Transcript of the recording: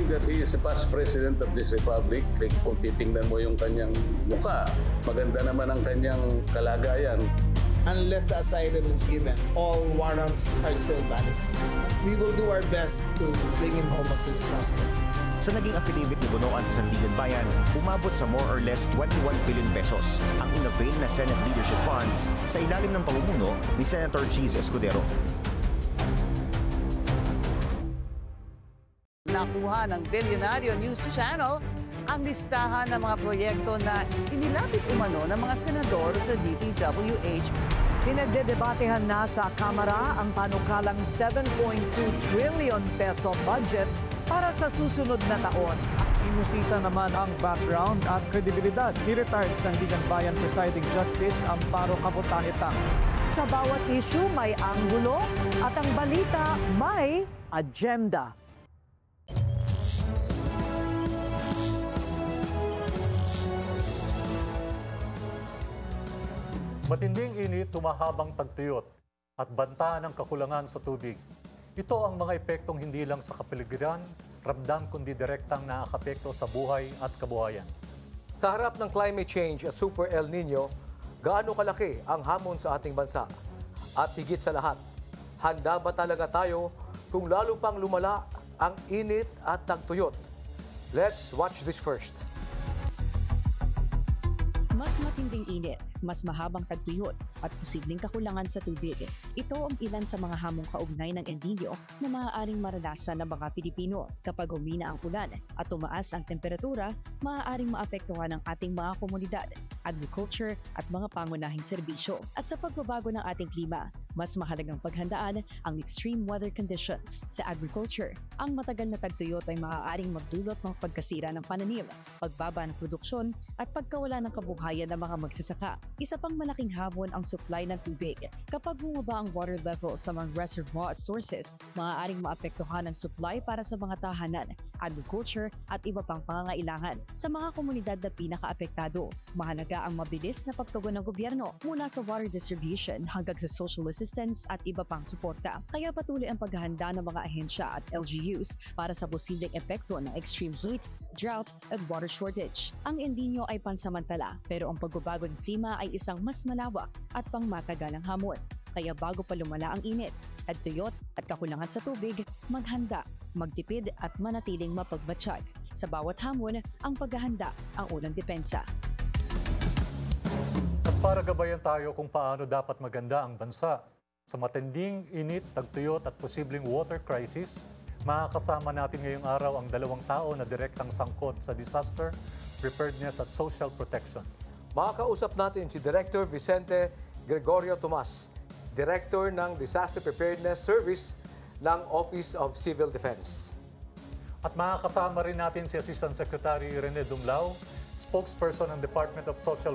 think that he is a past president of this republic. Kung titingnan mo yung kanyang mukha, maganda naman ang kanyang kalagayan. Unless the asylum is given, all warrants are still valid. We will do our best to bring him home as soon as possible. Sa naging affidavit ni Bonoan sa Sandigan Bayan, umabot sa more or less 21 billion pesos ang inavail na Senate leadership funds sa ilalim ng pamumuno ni Senator Cheese Escudero. Nakuha ng Billionario News Channel ang listahan ng mga proyekto na inilapit umano ng mga senador sa DPWH. Pinagdedebatehan na sa Kamara ang panukalang 7.2 trillion peso budget para sa susunod na taon. Inusisa naman ang background at kredibilidad ni retired Sandigan Bayan Presiding Justice Amparo Cabotahitang. Sa bawat issue may anggulo at ang balita may agenda. Matinding init, tumahabang tagtuyot at banta ng kakulangan sa tubig. Ito ang mga epektong hindi lang sa kapaligiran, ramdam kundi direktang nakakapekto sa buhay at kabuhayan. Sa harap ng climate change at Super El Nino, gaano kalaki ang hamon sa ating bansa? At higit sa lahat, handa ba talaga tayo kung lalo pang lumala ang init at tagtuyot? Let's watch this first. Mas matinding init, mas mahabang tagtuyot at posibleng kakulangan sa tubig. Ito ang ilan sa mga hamong kaugnay ng El Nino na maaaring maranasan ng mga Pilipino. Kapag humina ang ulan at tumaas ang temperatura, maaaring maapektuhan ang ating mga komunidad, agriculture at mga pangunahing serbisyo. At sa pagbabago ng ating klima, mas mahalagang paghandaan ang extreme weather conditions. Sa agriculture, ang matagal na tagtuyot ay maaaring magdulot ng pagkasira ng pananim, pagbaba ng produksyon at pagkawala ng kabuhayan ng mga magsasaka. Isa pang malaking hamon ang supply ng tubig. Kapag bumaba ang water level sa mga reservoir sources, maaaring maapektuhan ang supply para sa mga tahanan, agriculture at iba pang pangangailangan. Sa mga komunidad na pinakaapektado, mahalaga ang mabilis na pagtugon ng gobyerno mula sa water distribution hanggang sa social assistance at iba pang suporta. Kaya patuloy ang paghahanda ng mga ahensya at LGUs para sa posibleng epekto ng extreme heat, drought at water shortage. Ang El Nino ay pansamantala, pero ang pagbabago ng klima ay isang mas malawak at pangmatagalang hamon. Kaya bago pa lumala ang init, tagtuyot at kakulangan sa tubig, maghanda, magtipid at manatiling mapagbatsyag. Sa bawat hamon, ang paghahanda ang unang depensa. At para gabayan tayo kung paano dapat maganda ang bansa sa matinding init, tagtuyot at posibleng water crisis, makakasama natin ngayong araw ang dalawang tao na direktang sangkot sa disaster, preparedness at social protection. Makakausap natin si Director Vicente Gregorio Tomas, Director ng Disaster Preparedness Service ng Office of Civil Defense. At makakasama rin natin si Assistant Secretary Rene Dumlao, spokesperson ng Department of Social